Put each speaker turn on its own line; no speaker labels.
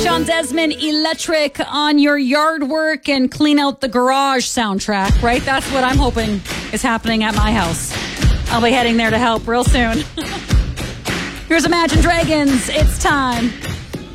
Sean Desmond, Electric on your yard work and clean out the garage soundtrack, right? That's what I'm hoping is happening at my house. I'll be heading there to help real soon. Here's Imagine Dragons. It's time.